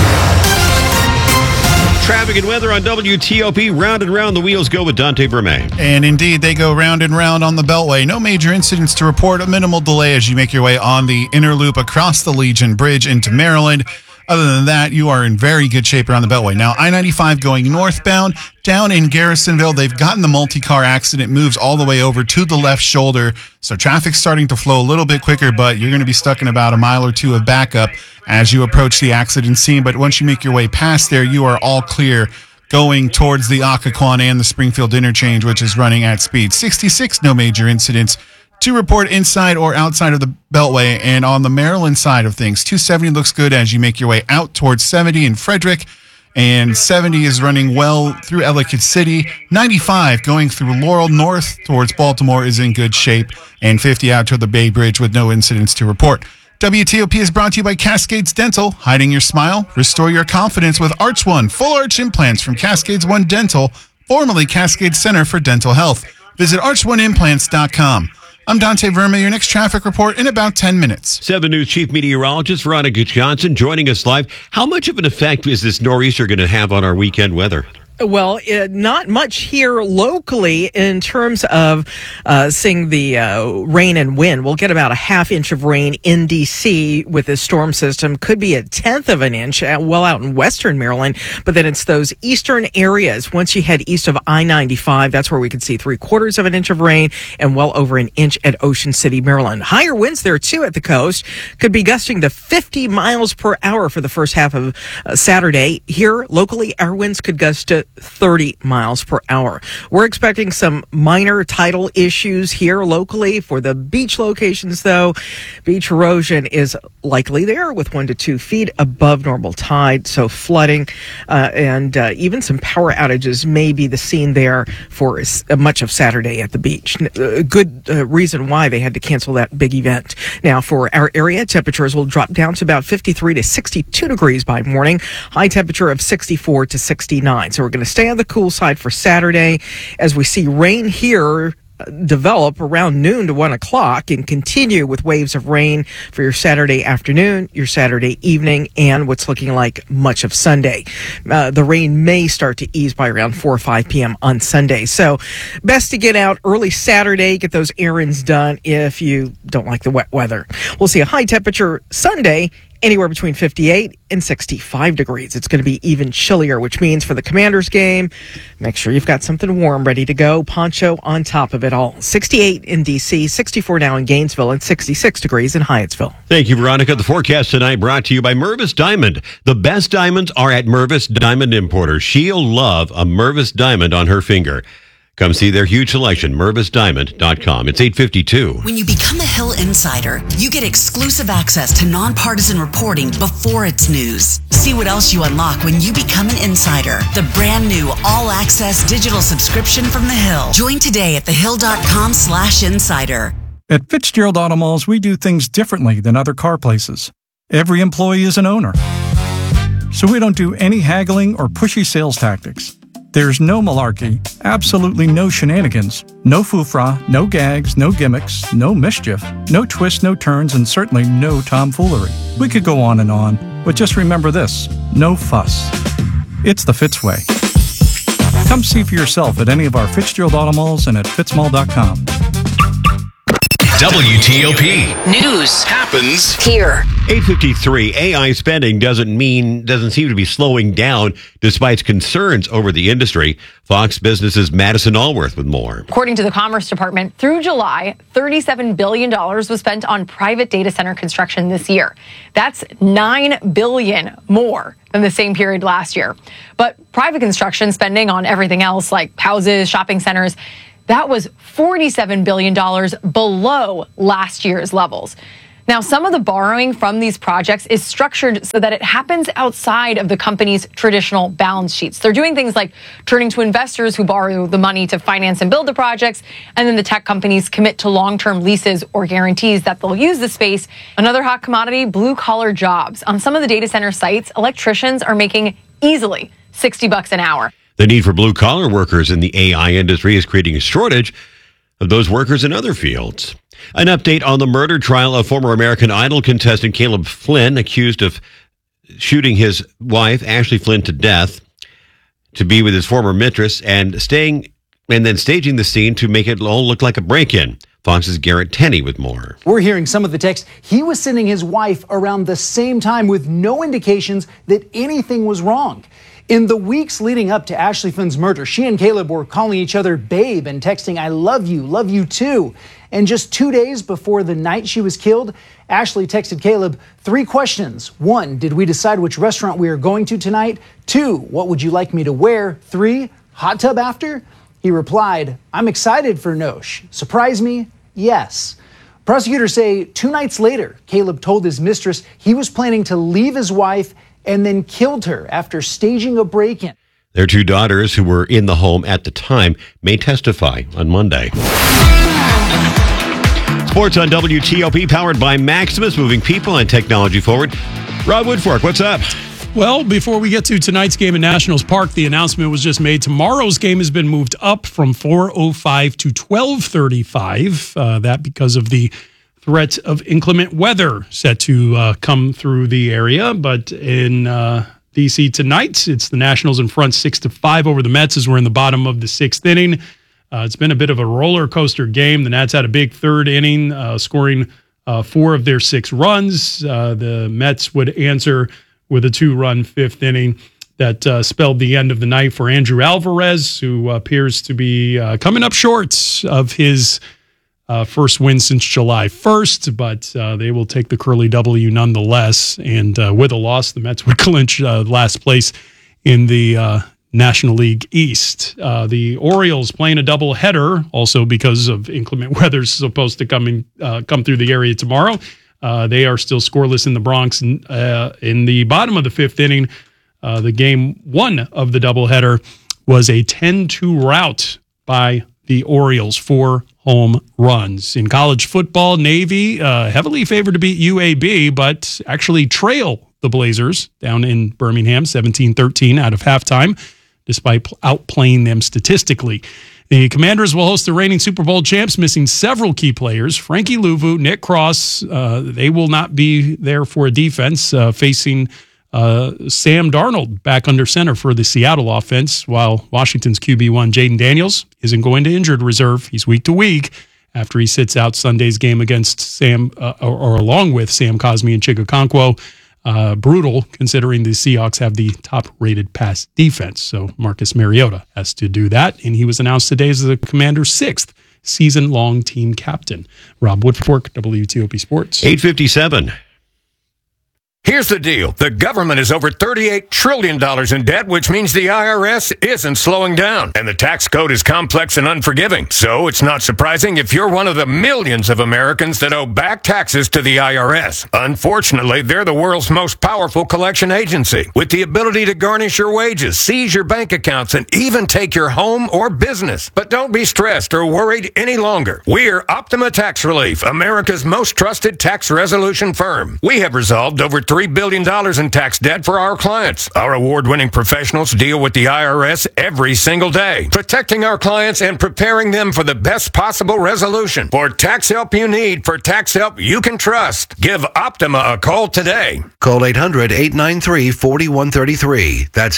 Traffic and weather on WTOP. Round and round the wheels go with Dante Verme. And indeed, they go round and round on the Beltway. No major incidents to report. A minimal delay as you make your way on the inner loop across the Legion Bridge into Maryland. Other than that, you are in very good shape around the Beltway. Now, I-95 going northbound, down in Garrisonville, they've gotten the multi-car accident, moves all the way over to the left shoulder. So traffic's starting to flow a little bit quicker, but you're going to be stuck in about a mile or two of backup as you approach the accident scene. But once you make your way past there, you are all clear going towards the Occoquan and the Springfield interchange, which is running at speed. 66, no major incidents to report inside or outside of the Beltway. And on the Maryland side of things, 270 looks good as you make your way out towards 70 in Frederick, and 70 is running well through Ellicott City. 95 going through Laurel north towards Baltimore is in good shape, and 50 out to the Bay Bridge with no incidents to report. WTOP is brought to you by Cascades Dental. Hiding your smile, restore your confidence with Arch One full arch implants from Cascades One Dental, formerly Cascades Center for Dental Health. Visit arch1implants.com. I'm Dante Verma, your next traffic report in about 10 minutes. 7 News Chief Meteorologist Veronica Johnson joining us live. How much of an effect is this nor'easter going to have on our weekend weather? Well, not much here locally in terms of seeing the rain and wind. We'll get about a half inch of rain in D.C. with this storm system. Could be a tenth of an inch well out in western Maryland. But then it's those eastern areas. Once you head east of I-95, that's where we could see 3/4 of an inch of rain and well over an inch at Ocean City, Maryland. Higher winds there, too, at the coast. Could be gusting to 50 miles per hour for the first half of Saturday. Here, locally, our winds could gust to 30 miles per hour. We're expecting some minor tidal issues here locally. For the beach locations, though, beach erosion is likely there with 1 to 2 feet above normal tide. So flooding and even some power outages may be the scene there for much of Saturday at the beach. A good reason why they had to cancel that big event. Now, for our area, temperatures will drop down to about 53 to 62 degrees by morning. High temperature of 64 to 69. So we're going to stay on the cool side for Saturday as we see rain here develop around noon to 1 o'clock and continue with waves of rain for your Saturday afternoon, your Saturday evening, and what's looking like much of Sunday. The rain may start to ease by around 4 or 5 p.m. on Sunday. So best to get out early Saturday, get those errands done if you don't like the wet weather. We'll see a high temperature Sunday anywhere between 58 and 65 degrees. It's going to be even chillier, which means for the Commanders game, make sure you've got something warm ready to go. Poncho on top of it all. 68 in D.C., 64 now in Gainesville, and 66 degrees in Hyattsville. Thank you, Veronica. The forecast tonight brought to you by Mervis Diamond. The best diamonds are at Mervis Diamond Importers. She'll love a Mervis diamond on her finger. Come see their huge selection, MervisDiamond.com. It's 8:52. When you become a Hill Insider, you get exclusive access to nonpartisan reporting before it's news. See what else you unlock when you become an insider. The brand new all-access digital subscription from The Hill. Join today at thehill.com/insider. At Fitzgerald Auto Malls, we do things differently than other car places. Every employee is an owner. So we don't do any haggling or pushy sales tactics. There's no malarkey, absolutely no shenanigans, no foofra, no gags, no gimmicks, no mischief, no twists, no turns, and certainly no tomfoolery. We could go on, but just remember this, no fuss. It's the Fitz way. Come see for yourself at any of our Fitzgerald Auto Malls and at fitzmall.com. WTOP. News happens here. 8:53. AI spending doesn't seem to be slowing down despite concerns over the industry. Fox Business's Madison Allworth with more. According to the Commerce Department, through July, $37 billion was spent on private data center construction this year. That's $9 billion more than the same period last year. But private construction spending on everything else like houses, shopping centers, that was $47 billion below last year's levels. Now, some of the borrowing from these projects is structured so that it happens outside of the company's traditional balance sheets. They're doing things like turning to investors who borrow the money to finance and build the projects, and then the tech companies commit to long-term leases or guarantees that they'll use the space. Another hot commodity, blue-collar jobs. On some of the data center sites, electricians are making easily $60 an hour. The need for blue-collar workers in the AI industry is creating a shortage of those workers in other fields. An update on the murder trial of former American Idol contestant Caleb Flynn, accused of shooting his wife, Ashley Flynn, to death to be with his former mistress and then staging the scene to make it all look like a break-in. Fox's Garrett Tenney with more. We're hearing some of the text. He was sending his wife around the same time with no indications that anything was wrong. In the weeks leading up to Ashley Flynn's murder, she and Caleb were calling each other babe and texting, "I love you too." And just 2 days before the night she was killed, Ashley texted Caleb 3 questions. 1, did we decide which restaurant we are going to tonight? 2, what would you like me to wear? 3, hot tub after? He replied, "I'm excited for Nosh. Surprise me? Yes." Prosecutors say 2 nights later, Caleb told his mistress he was planning to leave his wife and then killed her after staging a break-in. Their 2 daughters, who were in the home at the time, may testify on Monday. Sports on WTOP, powered by Maximus, moving people and technology forward. Rob Woodfork, what's up? Well, before we get to tonight's game in Nationals Park, the announcement was just made. Tomorrow's game has been moved up from 4:05 to 12:35. That because of the threat of inclement weather set to come through the area. But in D.C. tonight, it's the Nationals in front 6-5 over the Mets as we're in the bottom of the 6th inning. It's been a bit of a roller coaster game. The Nats had a big 3rd inning, scoring 4 of their 6 runs. The Mets would answer with a 2-run 5th inning that spelled the end of the night for Andrew Alvarez, who appears to be coming up short of his first win since July 1st, but they will take the Curly W nonetheless. And with a loss, the Mets would clinch last place in the National League East. The Orioles playing a doubleheader, also because of inclement weather supposed to come through the area tomorrow. They are still scoreless in the Bronx. In the bottom of the 5th inning, the game 1 of the doubleheader was a 10-2 rout by the Orioles, 4 home runs. In college football, Navy heavily favored to beat UAB, but actually trail the Blazers down in Birmingham, 17-13 out of halftime, despite outplaying them statistically. The Commanders will host the reigning Super Bowl champs, missing several key players. Frankie Louvu, Nick Cross, they will not be there for a defense, facing Sam Darnold back under center for the Seattle offense, while Washington's QB1 Jaden Daniels isn't going to injured reserve. He's week to week after he sits out Sunday's game against or along with Sam Cosmi and Chigakonkwo. Brutal, considering the Seahawks have the top-rated pass defense. So Marcus Mariota has to do that, and he was announced today as the Commanders' 6th season-long team captain. Rob Woodfork, WTOP Sports. 8:57. Here's the deal. The government is over $38 trillion in debt, which means the IRS isn't slowing down. And the tax code is complex and unforgiving. So it's not surprising if you're one of the millions of Americans that owe back taxes to the IRS. Unfortunately, they're the world's most powerful collection agency, with the ability to garnish your wages, seize your bank accounts, and even take your home or business. But don't be stressed or worried any longer. We're Optima Tax Relief, America's most trusted tax resolution firm. We have resolved over $3 billion in tax debt for our clients. Our award-winning professionals deal with the IRS every single day, protecting our clients and preparing them for the best possible resolution. For tax help you need, for tax help you can trust, give Optima a call today. Call 800-893-4133. That's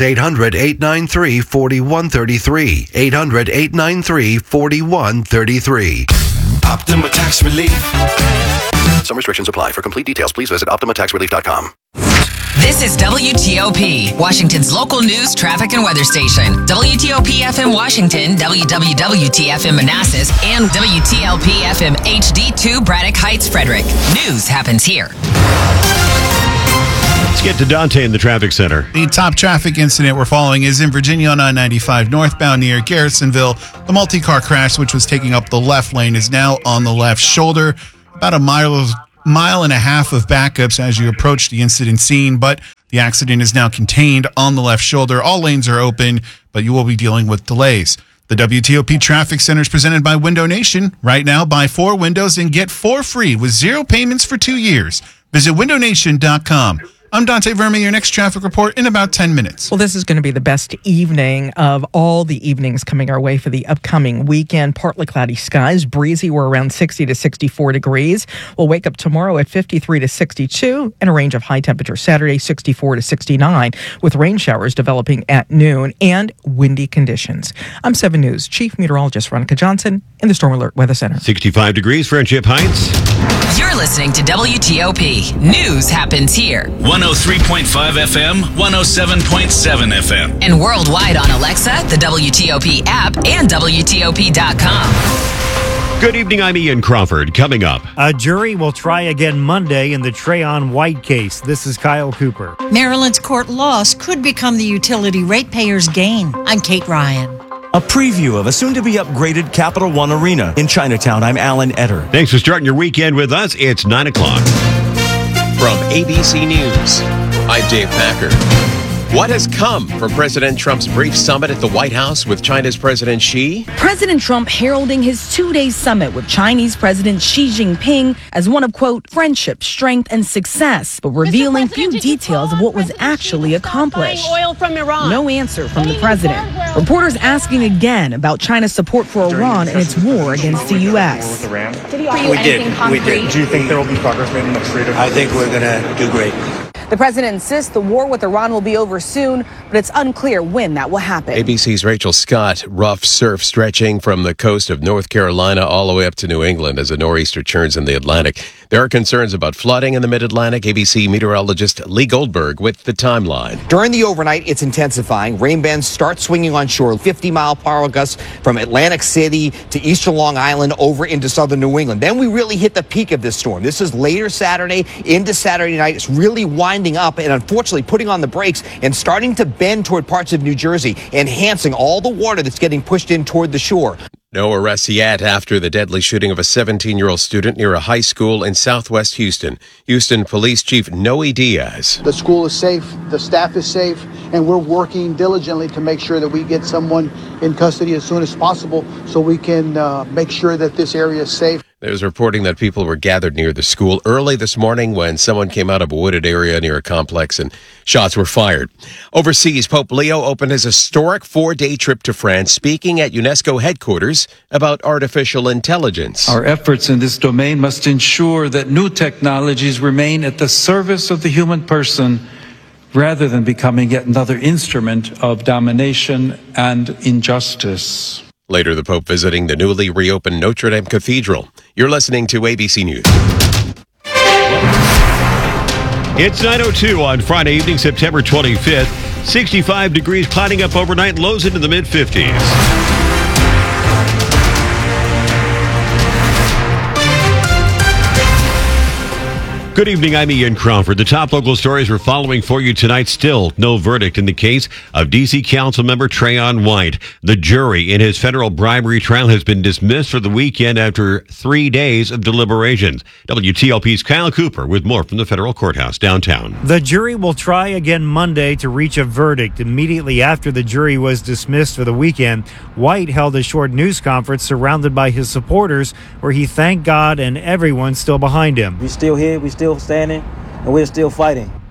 800-893-4133. 800-893-4133. Optima Tax Relief. Some restrictions apply. For complete details, please visit OptimaTaxRelief.com. This is WTOP, Washington's local news, traffic, and weather station. WTOP FM Washington, WWWT-FM Manassas, and WTLP FM HD2 Braddock Heights, Frederick. News happens here. Let's get to Dante in the traffic center. The top traffic incident we're following is in Virginia on I-95 northbound near Garrisonville. The multi-car crash, which was taking up the left lane, is now on the left shoulder. About a mile and a half of backups as you approach the incident scene, but the accident is now contained on the left shoulder. All lanes are open, but you will be dealing with delays. The WTOP Traffic Center is presented by Window Nation. Right now, buy 4 windows and get 4 free with 0 payments for 2 years. Visit windownation.com. I'm Dante Verma, your next traffic report in about 10 minutes. Well, this is going to be the best evening of all the evenings coming our way for the upcoming weekend. Partly cloudy skies, breezy. We're around 60 to 64 degrees. We'll wake up tomorrow at 53 to 62 and a range of high temperature Saturday, 64 to 69, with rain showers developing at noon and windy conditions. I'm 7 News Chief Meteorologist Veronica Johnson in the Storm Alert Weather Center. 65 degrees, Friendship Heights. You're listening to WTOP. News happens here. 103.5 FM, 107.7 FM. And worldwide on Alexa, the WTOP app, and WTOP.com. Good evening, I'm Ian Crawford. Coming up. A jury will try again Monday in the Trayon White case. This is Kyle Cooper. Maryland's court loss could become the utility ratepayers' gain. I'm Kate Ryan. A preview of a soon-to-be upgraded Capital One Arena in Chinatown. I'm Alan Etter. Thanks for starting your weekend with us. It's 9 o'clock. From ABC News, I'm Dave Packer. What has come from President Trump's brief summit at the White House with China's President Xi? President Trump heralding his 2-day summit with Chinese President Xi Jinping as one of, quote, friendship, strength, and success, but revealing few details of what was actually accomplished. Oil from Iran. No answer from the president. Reporters asking again about China's support for Iran and its war against the U.S. Did he offer you anything concrete? Do you think there will be progress made in the next 3 days? I think we're going to do great. The president insists the war with Iran will be over soon, but it's unclear when that will happen. ABC's Rachel Scott. Rough surf stretching from the coast of North Carolina all the way up to New England as a nor'easter churns in the Atlantic. There are concerns about flooding in the mid-Atlantic. ABC meteorologist Lee Goldberg with the timeline. During the overnight, it's intensifying. Rain bands start swinging on shore, 50-mile-per-hour gusts from Atlantic City to eastern Long Island over into southern New England. Then we really hit the peak of this storm. This is later Saturday into Saturday night. It's really winding up and unfortunately putting on the brakes and starting to bend toward parts of New Jersey, enhancing all the water that's getting pushed in toward the shore. No arrests yet after the deadly shooting of a 17-year-old student near a high school in southwest Houston. Houston Police Chief Noe Diaz. The school is safe, the staff is safe, and we're working diligently to make sure that we get someone in custody as soon as possible so we can make sure that this area is safe. There's reporting that people were gathered near the school early this morning when someone came out of a wooded area near a complex and shots were fired. Overseas, Pope Leo opened his historic 4-day trip to France, speaking at UNESCO headquarters about artificial intelligence. Our efforts in this domain must ensure that new technologies remain at the service of the human person rather than becoming yet another instrument of domination and injustice. Later, the Pope visiting the newly reopened Notre Dame Cathedral. You're listening to ABC News. It's 9:02 on Friday evening, September 25th. 65 degrees, clouding up overnight, lows into the mid-50s. Good evening, I'm Ian Crawford. The top local stories we're following for you tonight. Still no verdict in the case of D.C. Councilmember Trayon White. The jury in his federal bribery trial has been dismissed for the weekend after 3 days of deliberations. WTLP's Kyle Cooper with more from the federal courthouse downtown. The jury will try again Monday to reach a verdict. Immediately after the jury was dismissed for the weekend, White held a short news conference surrounded by his supporters where he thanked God and everyone still behind him. We're still here, we're still standing, and we're still fighting.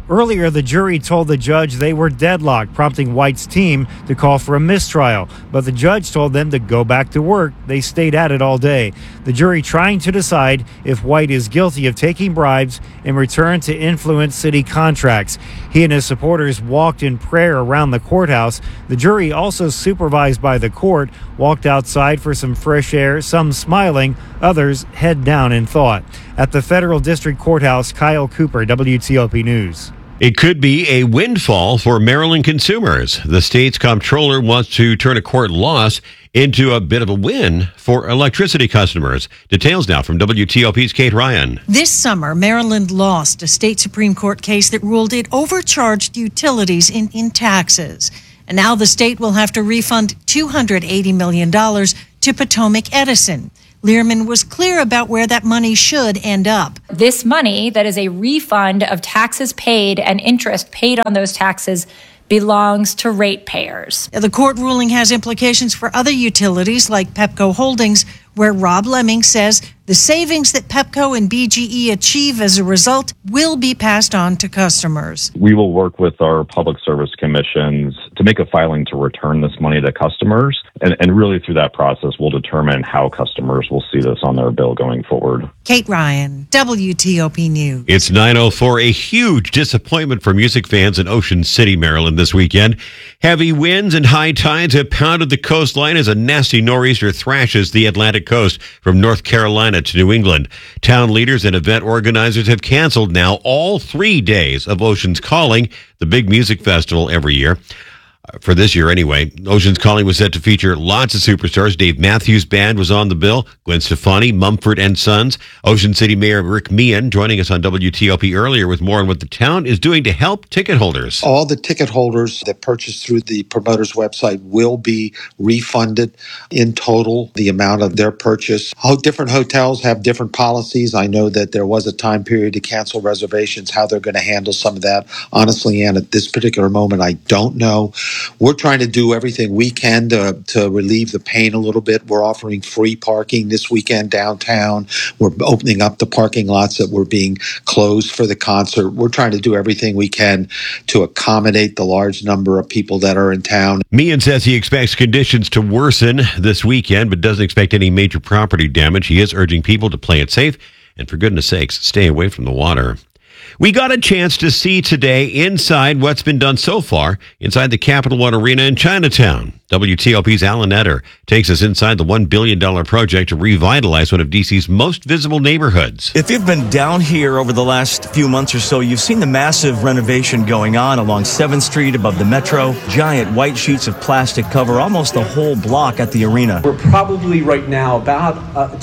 Earlier, the jury told the judge they were deadlocked, prompting White's team to call for a mistrial. But the judge told them to go back to work. They stayed at it all day. The jury trying to decide if White is guilty of taking bribes in return to influence city contracts. He and his supporters walked in prayer around the courthouse. The jury, also supervised by the court, walked outside for some fresh air, some smiling, others head down in thought. At the Federal District Courthouse, Kyle Cooper, WTOP News. It could be a windfall for Maryland consumers. The state's comptroller wants to turn a court loss into a bit of a win for electricity customers. Details now from WTOP's Kate Ryan. This summer, Maryland lost a state Supreme Court case that ruled it overcharged utilities in taxes. And now the state will have to refund $280 million to Potomac Edison. Learman was clear about where that money should end up. This money, that is a refund of taxes paid and interest paid on those taxes, belongs to ratepayers. The court ruling has implications for other utilities like Pepco Holdings, where Rob Lemming says the savings that Pepco and BGE achieve as a result will be passed on to customers. We will work with our public service commissions to make a filing to return this money to customers. And really through that process, we'll determine how customers will see this on their bill going forward. Kate Ryan, WTOP News. It's 9:04, a huge disappointment for music fans in Ocean City, Maryland this weekend. Heavy winds and high tides have pounded the coastline as a nasty nor'easter thrashes the Atlantic coast from North Carolina to New England. Town leaders and event organizers have canceled now all 3 days of Ocean's Calling, the big music festival every year. For this year anyway. Ocean's Calling was set to feature lots of superstars. Dave Matthews Band was on the bill. Gwen Stefani, Mumford & Sons. Ocean City Mayor Rick Meehan joining us on WTOP earlier with more on what the town is doing to help ticket holders. All the ticket holders that purchase through the promoter's website will be refunded in total the amount of their purchase. Different hotels have different policies. I know that there was a time period to cancel reservations. How they're going to handle some of that, honestly, and at this particular moment, I don't know. We're trying to do everything we can to relieve the pain a little bit. We're offering free parking this weekend downtown. We're opening up the parking lots that were being closed for the concert. We're trying to do everything we can to accommodate the large number of people that are in town. Meehan says he expects conditions to worsen this weekend, but doesn't expect any major property damage. He is urging people to play it safe and, for goodness sakes, stay away from the water. We got a chance to see today inside what's been done so far inside the Capital One Arena in Chinatown. WTOP's Alan Etter takes us inside the $1 billion project to revitalize one of D.C.'s most visible neighborhoods. If you've been down here over the last few months or so, you've seen the massive renovation going on along 7th Street above the Metro. Giant white sheets of plastic cover almost the whole block at the arena. We're probably right now about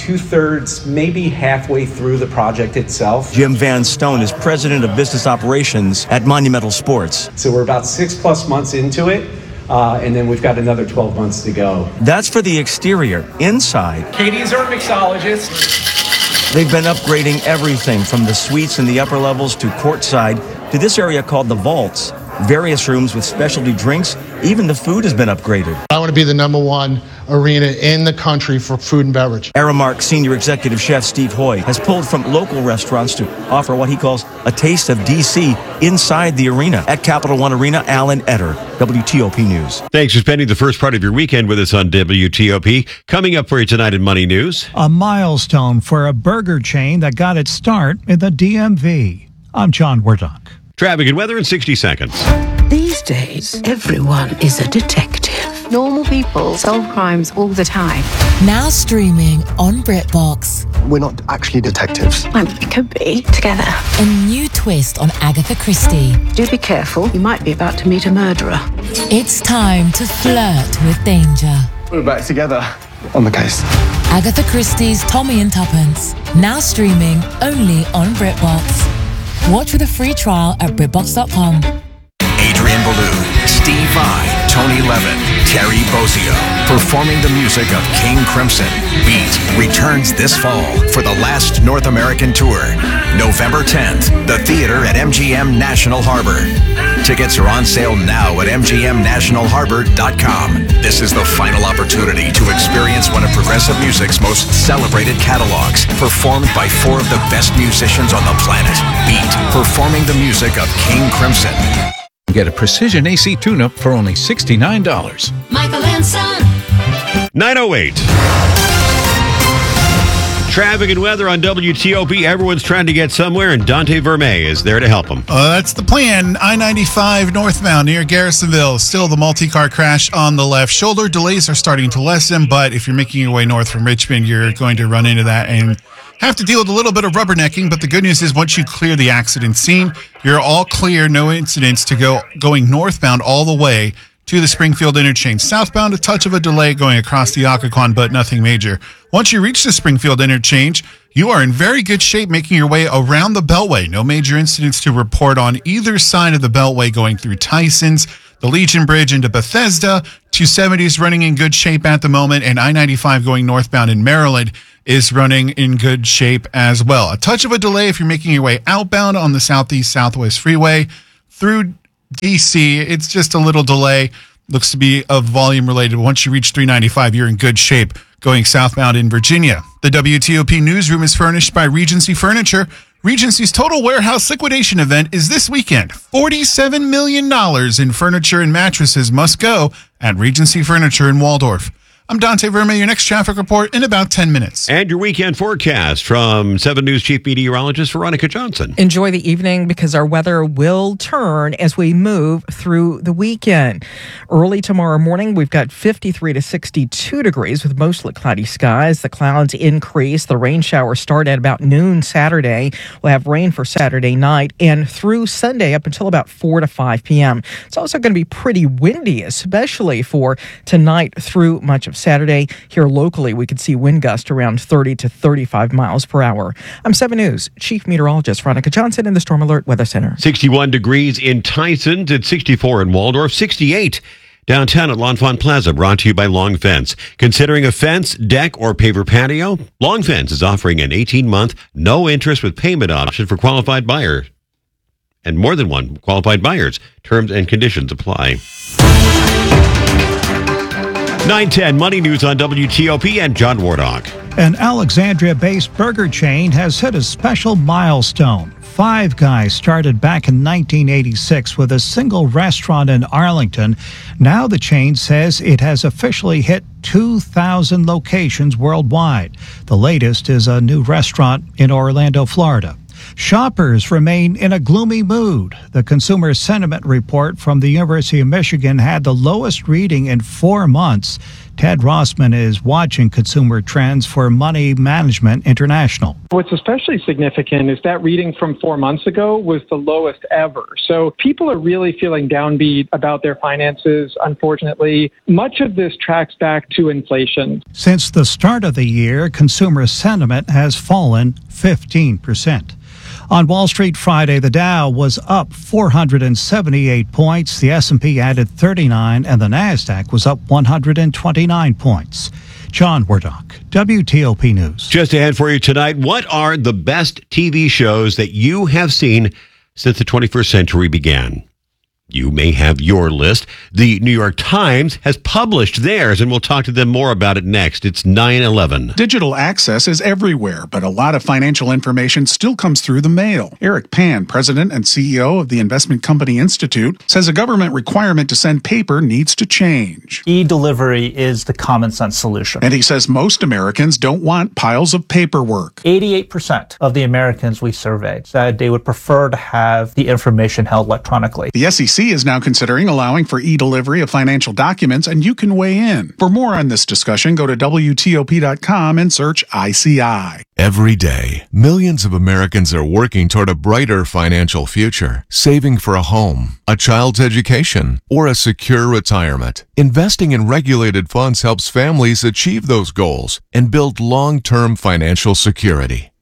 2/3, maybe halfway through the project itself. Jim Van Stone is president of business operations at Monumental Sports. So we're about 6+ months into it. And then we've got another 12 months to go. That's for the exterior. Inside, Katie's our mixologist. They've been upgrading everything from the suites in the upper levels to courtside to this area called the Vaults. Various rooms with specialty drinks. Even the food has been upgraded. I want to be the #1 arena in the country for food and beverage. Aramark senior executive chef Steve Hoy has pulled from local restaurants to offer what he calls a taste of D.C. inside the arena. At Capital One Arena, Alan Etter, WTOP News. Thanks for spending the first part of your weekend with us on WTOP. Coming up for you tonight in Money News. A milestone for a burger chain that got its start in the DMV. I'm John Wardock. Traffic and weather in 60 seconds. These days, everyone is a detective. Normal people solve crimes all the time. Now streaming on BritBox. We're not actually detectives. Well, we could be together. A new twist on Agatha Christie. Do be careful. You might be about to meet a murderer. It's time to flirt with danger. We're back together on the case. Agatha Christie's Tommy and Tuppence. Now streaming only on BritBox. Watch with a free trial at BritBox.com. Adrian Ballou, Steve Vai, Tony Levin, Terry Bozzio, performing the music of King Crimson. Beat returns this fall for the last North American tour. November 10th, the theater at MGM National Harbor. Tickets are on sale now at mgmnationalharbor.com. This is the final opportunity to experience one of progressive music's most celebrated catalogs, performed by 4 of the best musicians on the planet. Beat, performing the music of King Crimson. Get a Precision AC tune-up for only $69. Michael and Son. 9:08. Traffic and weather on WTOP. Everyone's trying to get somewhere, and Dante Vermey is there to help them. That's the plan. I-95 northbound near Garrisonville. Still the multi-car crash on the left shoulder. Delays are starting to lessen, but if you're making your way north from Richmond, you're going to run into that and have to deal with a little bit of rubbernecking. But the good news is once you clear the accident scene, you're all clear. No incidents to going northbound all the way to the Springfield interchange. Southbound, a touch of a delay going across the Occoquan, but nothing major. Once you reach the Springfield interchange, you are in very good shape making your way around the Beltway. No major incidents to report on either side of the Beltway going through Tysons, the Legion Bridge into Bethesda. 270 is running in good shape at the moment, and I-95 going northbound in Maryland is running in good shape as well. A touch of a delay if you're making your way outbound on the Southeast-Southwest Freeway through DC. It's just a little delay. Looks to be of volume related. Once you reach 395, you're in good shape going southbound in Virginia. The WTOP newsroom is furnished by Regency Furniture. Regency's Total Warehouse Liquidation event is this weekend. $47 million in furniture and mattresses must go at Regency Furniture in Waldorf. I'm Dante Vermey, your next traffic report in about 10 minutes. And your weekend forecast from 7 News Chief Meteorologist Veronica Johnson. Enjoy the evening because our weather will turn as we move through the weekend. Early tomorrow morning, we've got 53 to 62 degrees with mostly cloudy skies. The clouds increase. The rain showers start at about noon Saturday. We'll have rain for Saturday night and through Sunday up until about 4 to 5 p.m. It's also going to be pretty windy, especially for tonight through much of Saturday. Here locally, we could see wind gusts around 30 to 35 miles per hour. I'm 7 News Chief Meteorologist Veronica Johnson in the Storm Alert Weather Center. 61 degrees in Tysons, at 64 in Waldorf, 68 downtown at L'Enfant Plaza, brought to you by Long Fence. Considering a fence, deck, or paver patio? Long Fence is offering an 18-month, no-interest with payment option for qualified buyers. And more than one qualified buyers. Terms and conditions apply. 9:10 Money News on WTOP and John Wardock. An Alexandria-based burger chain has hit a special milestone. Five Guys started back in 1986 with a single restaurant in Arlington. Now the chain says it has officially hit 2,000 locations worldwide. The latest is a new restaurant in Orlando, Florida. Shoppers remain in a gloomy mood. The Consumer Sentiment Report from the University of Michigan had the lowest reading in 4 months. Ted Rossman is watching consumer trends for Money Management International. What's especially significant is that reading from 4 months ago was the lowest ever. So people are really feeling downbeat about their finances, unfortunately. Much of this tracks back to inflation. Since the start of the year, consumer sentiment has fallen 15%. On Wall Street Friday, the Dow was up 478 points, the S&P added 39, and the Nasdaq was up 129 points. John Wardock, WTOP News. Just ahead for you tonight, what are the best TV shows that you have seen since the 21st century began? You may have your list. The New York Times has published theirs, and we'll talk to them more about it next. It's 9/11. Digital access is everywhere, but a lot of financial information still comes through the mail. Eric Pan, president and CEO of the Investment Company Institute, says a government requirement to send paper needs to change. E-delivery is the common sense solution. And he says most Americans don't want piles of paperwork. 88% of the Americans we surveyed said they would prefer to have the information held electronically. The SEC is now considering allowing for e-delivery of financial documents, and you can weigh in. For more on this discussion, go to WTOP.com and search ICI. Every day, millions of Americans are working toward a brighter financial future, saving for a home, a child's education, or a secure retirement. Investing in regulated funds helps families achieve those goals and build long-term financial security.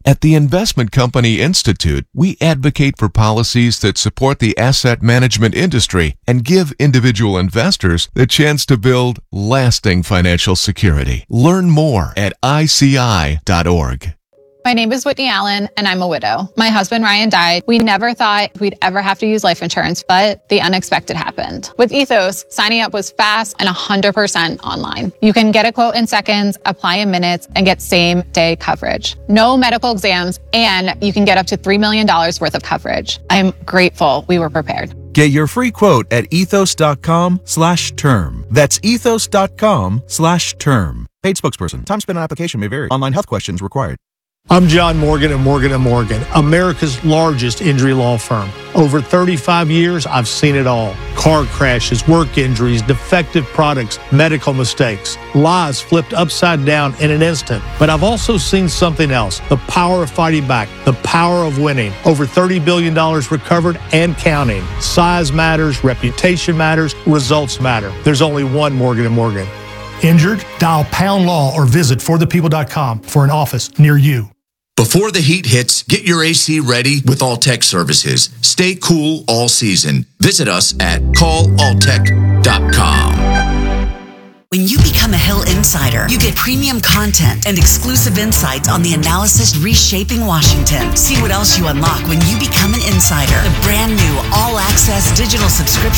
At the Investment Company Institute, we advocate for policies that support the asset management industry and give individual investors the chance to build lasting financial security. Learn more at ICI.org. My name is Whitney Allen, and I'm a widow. My husband, Ryan, died. We never thought we'd ever have to use life insurance, but the unexpected happened. With Ethos, signing up was fast and 100% online. You can get a quote in seconds, apply in minutes, and get same-day coverage. No medical exams, and you can get up to $3 million worth of coverage. I'm grateful we were prepared. Get your free quote at ethos.com/term. That's ethos.com/term. Paid spokesperson. Time spent on application may vary. Online health questions required. I'm John Morgan at Morgan & Morgan, America's largest injury law firm. Over 35 years, I've seen it all. Car crashes, work injuries, defective products, medical mistakes, lives flipped upside down in an instant. But I've also seen something else, the power of fighting back, the power of winning. Over $30 billion recovered and counting. Size matters, reputation matters, results matter. There's only one Morgan & Morgan. Injured? Dial #law or visit forthepeople.com for an office near you. Before the heat hits, get your AC ready with Alltech Services. Stay cool all season. Visit us at callalltech.com. When you become a Hill Insider, you get premium content and exclusive insights on the analysis reshaping Washington. See what else you unlock when you become an insider. The brand new all-access digital subscription